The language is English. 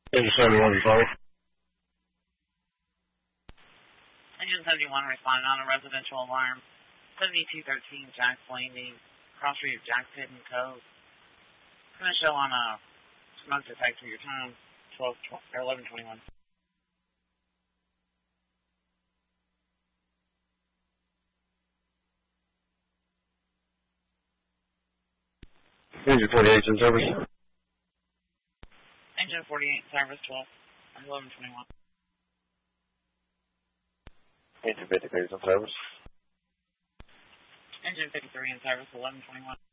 Engine 71 responding. Engine 71 responding on a residential alarm. 7213 Jack's Landing, cross street of Jack's Hidden Cove. It's going to show on a smoke detector your time, 11:21. Engine 48 in service. Engine 48 service, 11:21. Engine 53 is in service. Engine 53 in service, 11:21.